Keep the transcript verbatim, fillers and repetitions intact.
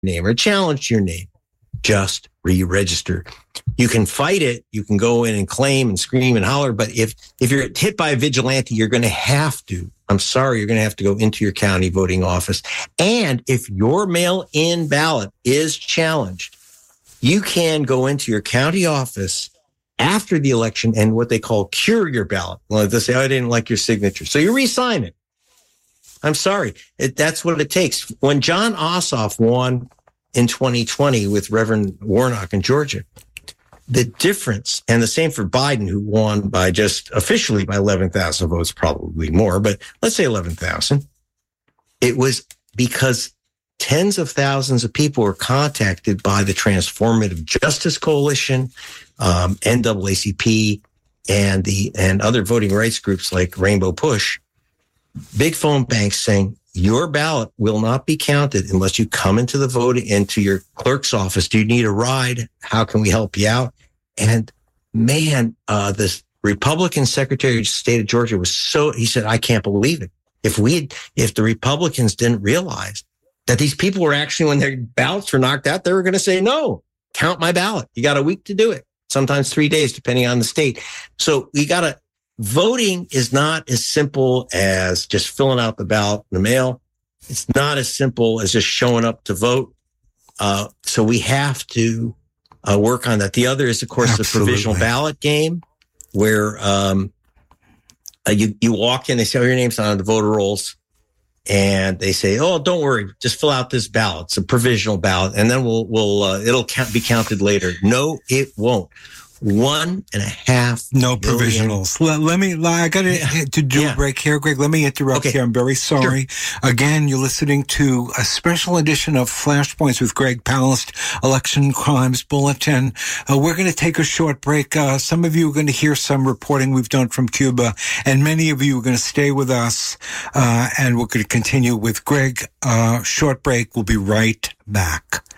name or challenge your name, just re-register. You can fight it. You can go in and claim and scream and holler. But if, if you're hit by a vigilante, you're going to have to, I'm sorry, you're going to have to go into your county voting office. And if your mail-in ballot is challenged, you can go into your county office after the election and what they call cure your ballot. Well, they say, oh, I didn't like your signature. So you re-sign it. I'm sorry. It, that's what it takes. When Jon Ossoff won in twenty twenty with Reverend Warnock in Georgia, the difference, and the same for Biden, who won by just officially by eleven thousand votes, probably more, but let's say eleven thousand. It was because tens of thousands of people were contacted by the Transformative Justice Coalition, um, N double A C P, and the and other voting rights groups like Rainbow Push. Big phone banks saying your ballot will not be counted unless you come into the voting into your clerk's office. Do you need a ride? How can we help you out? And man, uh, this Republican Secretary of State of Georgia was so, he said, I can't believe it. If we had, if the Republicans didn't realize that these people were actually, when their ballots were knocked out, they were going to say, no, count my ballot. You got a week to do it. Sometimes three days, depending on the state. So we got to, voting is not as simple as just filling out the ballot in the mail. It's not as simple as just showing up to vote. Uh, so we have to uh, work on that. The other is, of course, Absolutely. the provisional ballot game, where um, uh, you, you walk in, they say, oh, your name's not on the voter rolls. And they say, oh, don't worry, just fill out this ballot. It's a provisional ballot. And then we'll, we'll, uh, it'll count, be counted later. No, it won't. One and a half. No provisionals. Let, let me, I got to, yeah. to do yeah. a break here, Greg. Let me interrupt okay. here. I'm very sorry. Sure. Again, you're listening to a special edition of Flashpoints with Greg Palast, Election Crimes Bulletin. Uh, we're going to take a short break. Uh, some of you are going to hear some reporting we've done from Cuba, and many of you are going to stay with us, uh, and we're going to continue with Greg. Uh, short break. We'll be right back.